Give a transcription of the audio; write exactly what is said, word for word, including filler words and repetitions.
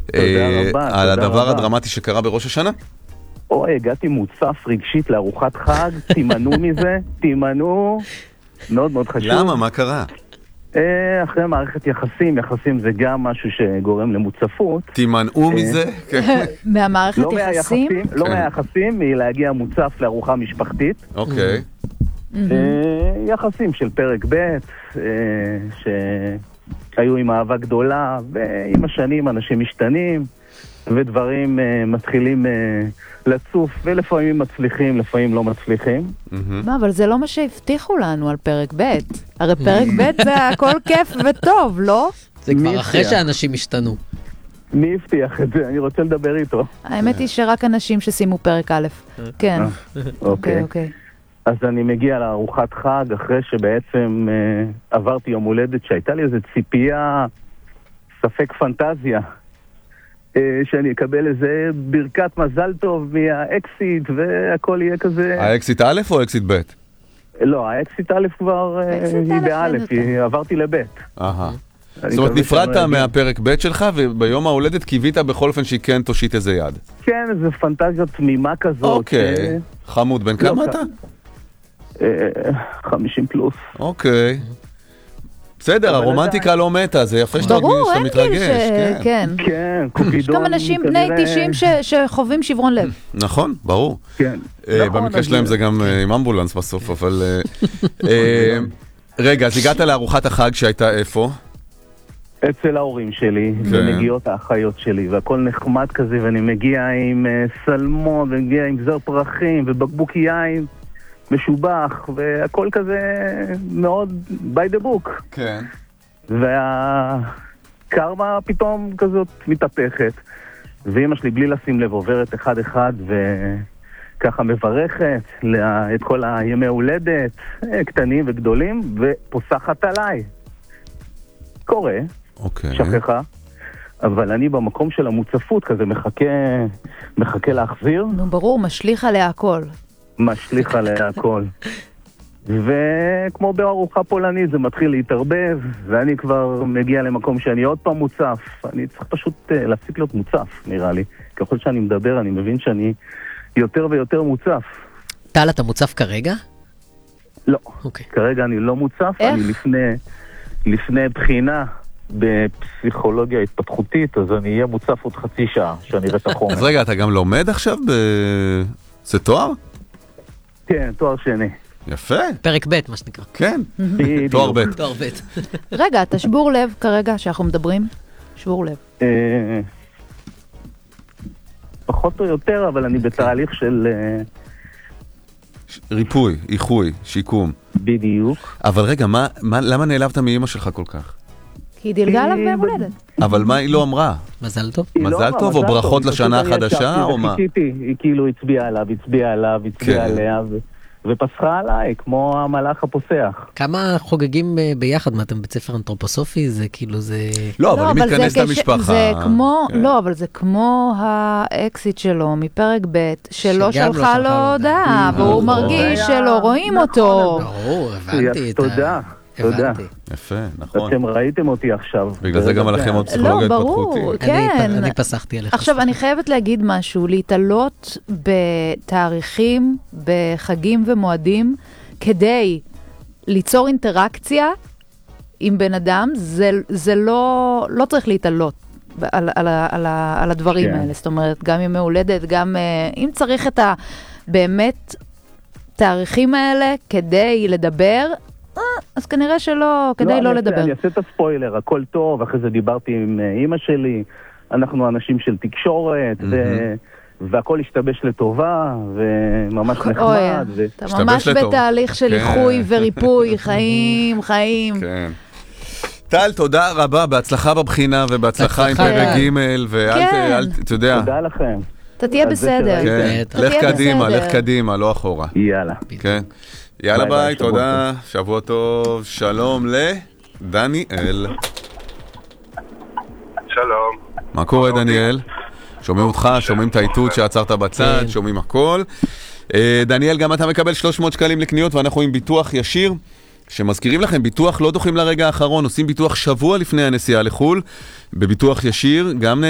תודה רבה. על הדבר הדרמטי שקרה בראש השנה? אוי, הגעתי מוצף רגשית לארוחת חג, תימנעו מזה, תימנעו, מאוד מאוד חשוב. למה? מה קרה? אחרי מערכת יחסים, יחסים זה גם משהו שגורם למוצפות. תימנעו מזה? מהמערכת יחסים? לא מהיחסים, מלהגיע מוצף לארוחה משפחתית. אוקיי. יחסים של פרק ב' שהיו עם אהבה גדולה, ועם השנים אנשים משתנים, ודברים מתחילים לצוף, ולפעמים מצליחים, לפעמים לא מצליחים. מה, אבל זה לא מה שהבטיחו לנו על פרק ב'. הרי פרק ב' זה הכל כיף וטוב, לא? זה כבר אחרי שאנשים השתנו. מי הבטיח את זה? אני רוצה לדבר איתו. האמת היא שרק אנשים ששימו פרק א'. כן. אוקיי, אוקיי. אז אני מגיע לארוחת חג אחרי שבעצם עברתי יום הולדת שהייתה לי איזו ציפייה, ספק פנטזיה. שאני אקבל איזה ברכת מזל טוב מהאקסיט והכל יהיה כזה. האקסיט א' או אקסיט ב'? לא, האקסיט א' כבר היא באלף, עברתי לב'. אהה. זאת אומרת, נפרדת מהפרק ב' שלך וביום ההולדת קיווית בכל אופן שהיא כן תושיט איזה יד. כן, איזה פנטזיה תמימה כזאת. אוקיי. חמוד, בן כמה אתה? חמישים פלוס. אוקיי. בסדר, הרומנטיקה לא מתה, זה יפה שאתה מתרגש. כן, כן. יש גם אנשים בני תשעים שחווים שברון לב. נכון, ברור. כן. במקרה שלהם זה גם עם אמבולנס בסוף, אבל... רגע, אז הגעת לארוחת החג שהייתה איפה? אצל ההורים שלי, ומגיעות האחיות שלי, והכל נחמד כזה, ואני מגיע עם סלמון, ומגיע עם זר פרחים, ובקבוק יין. משובח, והכל כזה מאוד by the book. כן. והקרמה פתאום כזאת מתהפכת. ואמא שלי בלי לשים לב עוברת אחד אחד וככה מברכת את כל הימי הולדת, קטנים וגדולים, ופוסחת עליי. קורה, אוקיי. שכחה. אבל אני במקום של המוצפות כזה מחכה, מחכה להחזיר. נו ברור, משליך עליה הכל. משליך עליה הכל. וכמו בארוחה פולנית זה מתחיל להתערבב, ואני כבר מגיע למקום שאני עוד פעם מוצף. אני צריך פשוט להפסיק להיות מוצף, נראה לי. ככל שאני מדבר, אני מבין שאני יותר ויותר מוצף. טל, אתה מוצף כרגע? לא. אוקיי. כרגע אני לא מוצף. איך? אני לפני, לפני בחינה בפסיכולוגיה התפתחותית, אז אני אהיה מוצף עוד חצי שעה, שאני אראה את החומר. אז רגע, אתה גם לומד עכשיו ב... זה תואר? כן, תואר שני. יפה. פרק ב', מה שנקרא. כן, תואר ב'. תואר ב'. רגע, אתה שבור לב כרגע שאנחנו מדברים? שבור לב. פחות או יותר, אבל אני בתהליך של... ריפוי, איחוי, שיקום. בדיוק. אבל רגע, מה, מה, למה נעלבת מאמא שלך כל כך? כי היא דילגה עליו ביום הולדת. אבל מה היא לא אמרה? מזל טוב. מזל טוב או ברכות לשנה החדשה או מה? היא כאילו הצביעה עליו, הצביעה עליו, הצביעה עליה ופסחה עליי, כמו המלאך הפוסח. כמה חוגגים ביחד? מה, אתם בית ספר אנתרופוסופי? זה כאילו זה... לא, אבל היא מתכנסת למשפחה. זה כמו, לא, אבל זה כמו האקסיט שלו מפרק ב' שלא שלחה לו הודעה, והוא מרגיש שלא רואים אותו. ברור, הבנתי את ה... תודה. תודה. יפה, נכון. אתם ראיתם אותי עכשיו. בגלל זה גם עליכם עוד פסיכולוגיה התפתחותית. לא, ברור, כן. אני פסחתי עליך. עכשיו, אני חייבת להגיד משהו, להתעלות בתאריכים, בחגים ומועדים, כדי ליצור אינטראקציה עם בן אדם, זה, זה לא, לא צריך להתעלות על, על, על, על הדברים כן. האלה. זאת אומרת, גם ימי הולדת, גם אם צריך את ה... באמת תאריכים האלה כדי לדבר, אז כנראה שלא, כדי לא לדבר. אני אעשה את הספוילר, הכל טוב, אחרי זה דיברתי עם אמא שלי, אנחנו אנשים של תקשורת, והכל השתבש לטובה, וממש נחמד. אתה ממש בתהליך של איחוי וריפוי, חיים, חיים. כן. טל, תודה רבה, בהצלחה בבחינה ובהצלחה עם פרק ג' ואל, אתה יודע. תודה לכם. אתה תהיה בסדר. לך קדימה, לך קדימה, לא אחורה. יאללה. כן. יאללה ביי, תודה, שבוע טוב, שלום לדניאל. שלום. מה קורה דניאל? שומעים אותך, שומעים את האיתות שעצרת בצד, שומעים הכל. דניאל, גם אתה מקבל שלוש מאות שקלים לקניות, ואנחנו עם ביטוח ישיר, שמזכירים לכם, ביטוח לא דוחים לרגע האחרון, עושים ביטוח שבוע לפני הנסיעה לחול, בביטוח ישיר, גם